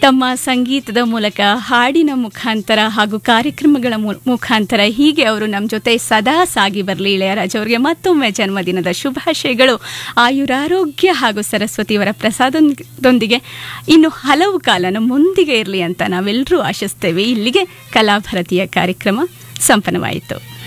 ತಮ್ಮ ಸಂಗೀತದ ಮೂಲಕ, ಹಾಡಿನ ಮುಖಾಂತರ ಹಾಗೂ ಕಾರ್ಯಕ್ರಮಗಳ ಮುಖಾಂತರ ಹೀಗೆ ಅವರು ನಮ್ಮ ಜೊತೆ ಸದಾ ಸಾಗಿ ಬರಲಿ. ಇಳೆಯರಾಜ ಅವರಿಗೆ ಮತ್ತೊಮ್ಮೆ ಜನ್ಮದಿನದ ಶುಭಾಶಯಗಳು. ಆಯುರಾರೋಗ್ಯ ಹಾಗೂ ಸರಸ್ವತಿಯವರ ಪ್ರಸಾದದೊಂದಿಗೆ ಇನ್ನು ಹಲವು ಕಾಲ ನಮ್ಮ ಮುಂದಿಗೆ ಇರಲಿ ಅಂತ ನಾವೆಲ್ಲರೂ ಆಶಿಸ್ತೇವೆ. ಇಲ್ಲಿಗೆ ಕಲಾಭಾರತಿಯ ಕಾರ್ಯಕ್ರಮ ಸಂಪನ್ನವಾಯಿತು.